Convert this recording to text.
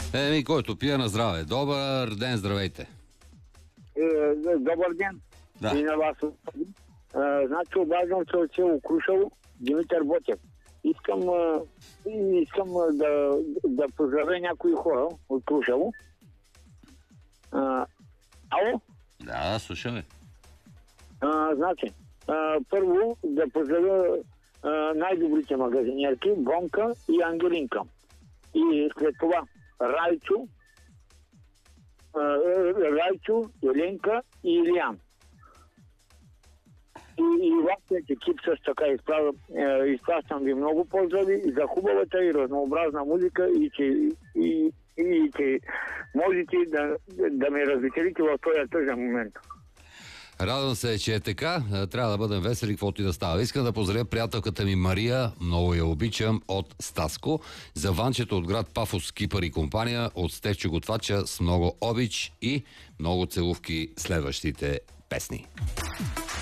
Който пие на здраве. Добър ден, здравейте. Добър ден. Да. И на вас. Значи обаждам се от село Крушево, Димитър Ботев. Искам да поздравя някои хора от Крушево. Ало? Да, слушаме. Значи, първо да поздравя най-добрите магазинерки, Бонка и Ангелинка. И след това Райчо, Еленка и Илиян. И вашият екип също така изпращам ви много поздрави за хубавата и разнообразна музика и че можете да ме развеселите в този тъжен момент. Радвам се, че е така. Трябва да бъдем весели, каквото и да става. Искам да поздравя приятелката ми Мария, много я обичам, от Стаско, за Ванчето от град Пафос, Кипър и компания, от Стефчо Готвача с много обич и много целувки следващите песни.